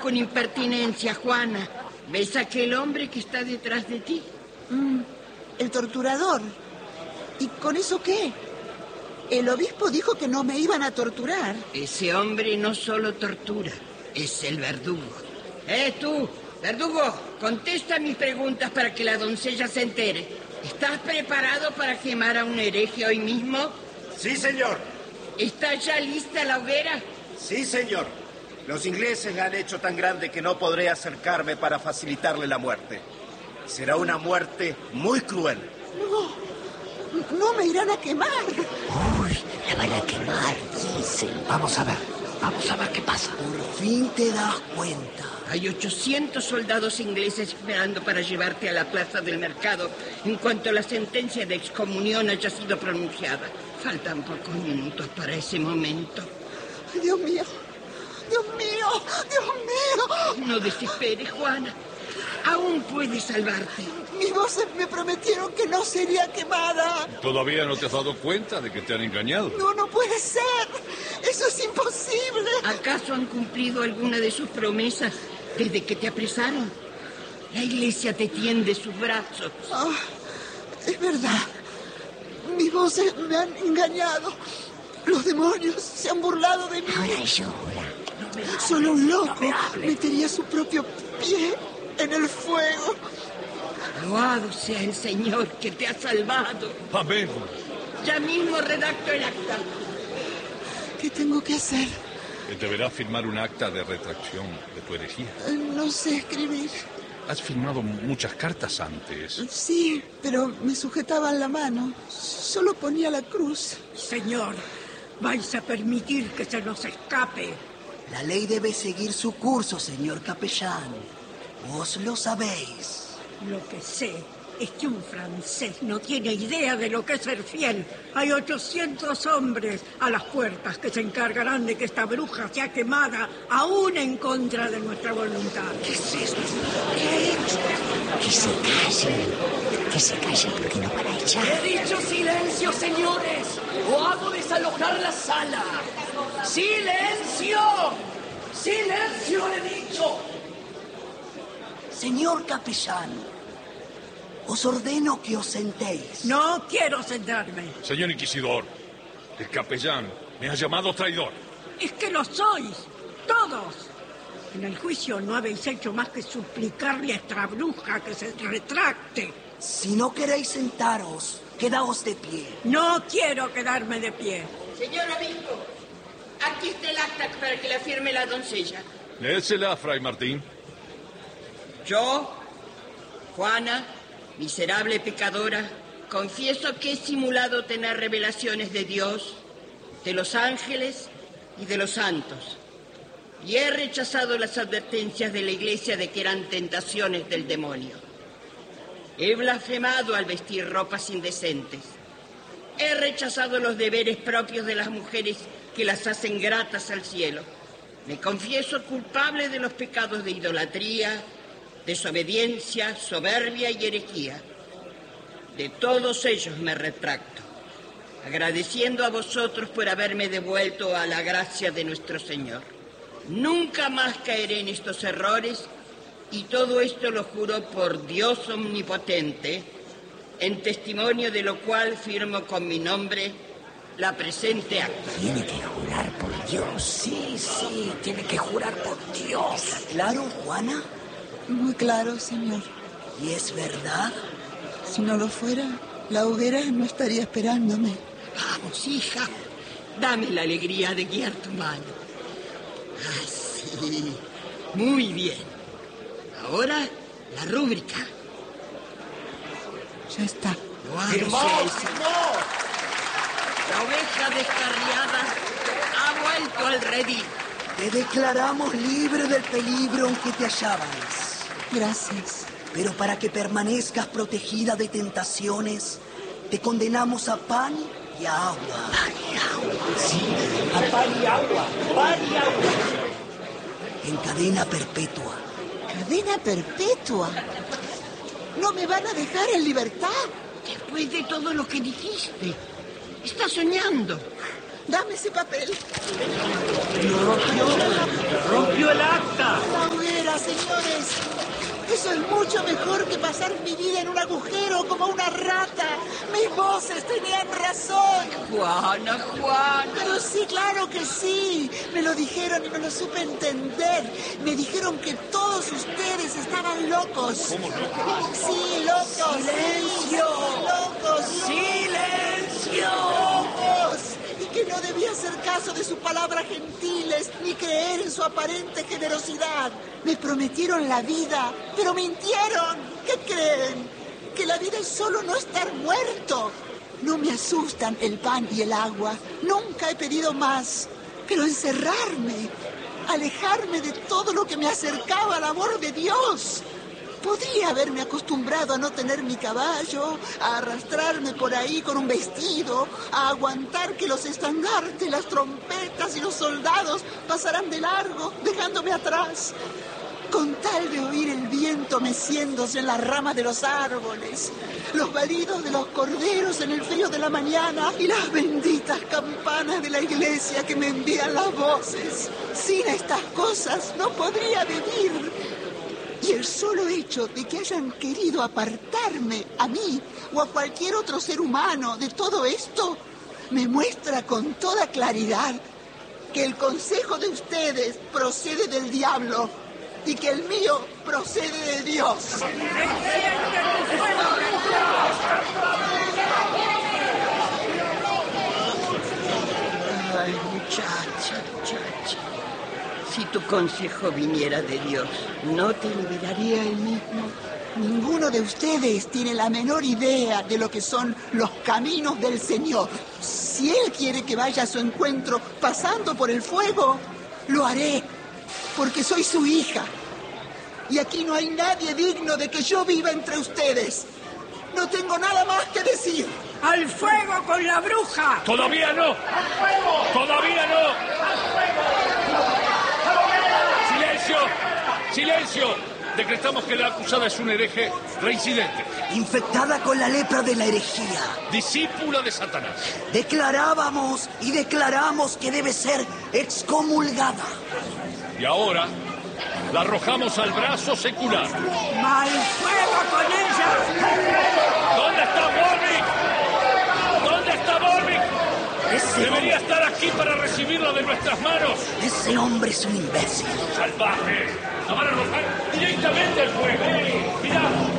con impertinencia, Juana. ¿Ves a aquel hombre que está detrás de ti? El torturador. ¿Y con eso qué? El obispo dijo que no me iban a torturar. Ese hombre no solo tortura, es el verdugo. Tú, verdugo, contesta mis preguntas para que la doncella se entere. ¿Estás preparado para quemar a un hereje hoy mismo? Sí, señor. ¿Está ya lista la hoguera? Sí, señor. Los ingleses la han hecho tan grande que no podré acercarme para facilitarle la muerte. Será una muerte muy cruel. No me irán a quemar. Uy, la van a quemar, dicen. Vamos a ver qué pasa. Por fin te das cuenta. Hay 800 soldados ingleses esperando para llevarte a la plaza del mercado en cuanto la sentencia de excomunión haya sido pronunciada. Faltan pocos minutos para ese momento. Dios mío, Dios mío, Dios mío. No desesperes, Juana. Aún puedes salvarte. Mis voces me prometieron que no sería quemada. ¿Todavía no te has dado cuenta de que te han engañado? No puede ser. Eso es imposible. ¿Acaso han cumplido alguna de sus promesas desde que te apresaron? La iglesia te tiende sus brazos. Es verdad. Mis voces me han engañado. Los demonios se han burlado de mí. Ahora llora. Solo un loco metería su propio pie en el fuego. Loado sea el Señor que te ha salvado. Amén. Ya mismo redacto el acta. ¿Qué tengo que hacer? Deberás firmar un acta de retracción de tu herejía. No sé escribir. Has firmado muchas cartas antes. Sí, pero me sujetaban la mano. Solo ponía la cruz. Señor, vais a permitir que se nos escape. La ley debe seguir su curso, señor capellán. Vos lo sabéis. Lo que sé es que un francés no tiene idea de lo que es ser fiel. Hay 800 hombres a las puertas que se encargarán de que esta bruja sea quemada, aún en contra de nuestra voluntad. ¿Qué es esto? Que se callen porque no van a echar. He dicho silencio, señores, o hago desalojar la sala. ¡Silencio! ¡Silencio, he dicho! Señor capellán, os ordeno que os sentéis. No quiero sentarme. Señor inquisidor, el capellán me ha llamado traidor. Es que lo sois, todos. En el juicio no habéis hecho más que suplicarle a esta bruja que se retracte. Si no queréis sentaros, quedaos de pie. No quiero quedarme de pie. Señor obispo, aquí está el acta para que la firme la doncella. Léesela, Fray Martín. Yo, Juana, miserable pecadora, confieso que he simulado tener revelaciones de Dios, de los ángeles y de los santos, y he rechazado las advertencias de la iglesia de que eran tentaciones del demonio. He blasfemado al vestir ropas indecentes. He rechazado los deberes propios de las mujeres que las hacen gratas al cielo. Me confieso culpable de los pecados de idolatría, desobediencia, soberbia y herejía. De todos ellos me retracto, agradeciendo a vosotros por haberme devuelto a la gracia de nuestro Señor. Nunca más caeré en estos errores, y todo esto lo juro por Dios omnipotente, en testimonio de lo cual firmo con mi nombre la presente acta. Tiene que jurar por Dios. Sí, tiene que jurar por Dios. ¿Claro, Juana? Muy claro, señor. ¿Y es verdad? Si no lo fuera, la hoguera no estaría esperándome. Vamos, hija, dame la alegría de guiar tu mano. Ah, sí, muy bien. Ahora, la rúbrica. Ya está. ¡Firmó! La oveja descarriada ha vuelto al redil. Te declaramos libre del peligro en que te hallabas. Gracias. Pero para que permanezcas protegida de tentaciones, te condenamos a pan y a agua. Pan y agua. Sí, a pan y agua. Pan y agua. En cadena perpetua. ¿Cadena perpetua? ¿No me van a dejar en libertad? Después de todo lo que dijiste, estás soñando. Dame ese papel. Rompió el acta. Eso es mucho mejor que pasar mi vida en un agujero como una rata. Mis voces tenían razón. Juana. Pero sí, claro que sí. Me lo dijeron y no lo supe entender. Me dijeron que todos ustedes estaban locos. ¿Cómo locos? Sí, locos. ¡Silencio! Sí, locos. ¡Silencio! Locos. Y que no debía hacer caso de sus palabras gentiles ni creer en su aparente generosidad. Me prometieron la vida, pero mintieron. ¿Qué creen? Que la vida es solo no estar muerto. No me asustan el pan y el agua. Nunca he pedido más. Pero encerrarme, alejarme de todo lo que me acercaba al amor de Dios. Podría haberme acostumbrado a no tener mi caballo, a arrastrarme por ahí con un vestido, a aguantar que los estandartes, las trompetas y los soldados pasaran de largo, dejándome atrás. Con tal de oír el viento meciéndose en las ramas de los árboles, los balidos de los corderos en el frío de la mañana y las benditas campanas de la iglesia que me envían las voces. Sin estas cosas no podría vivir. Y el solo hecho de que hayan querido apartarme a mí o a cualquier otro ser humano de todo esto me muestra con toda claridad que el consejo de ustedes procede del diablo y que el mío procede de Dios. Ay, muchacha. Si tu consejo viniera de Dios, ¿no te liberaría él mismo? Ninguno de ustedes tiene la menor idea de lo que son los caminos del Señor. Si Él quiere que vaya a su encuentro pasando por el fuego, lo haré, porque soy su hija. Y aquí no hay nadie digno de que yo viva entre ustedes. No tengo nada más que decir. ¡Al fuego con la bruja! ¡Todavía no! ¡Al fuego! ¡Todavía no! ¡Al fuego! ¡Silencio! ¡Silencio! Decretamos que la acusada es un hereje reincidente. Infectada con la lepra de la herejía. Discípula de Satanás. Declarábamos y declaramos que debe ser excomulgada. Y ahora la arrojamos al brazo secular. ¡Mal fuego con ella! ¿Dónde está Borvik? ¿Dónde está Borvik? Debería estar aquí para recibirla de nuestras manos. Ese hombre es un imbécil. ¡Salvaje! ¡La van a arrojar directamente al fuego! ¡Mirá!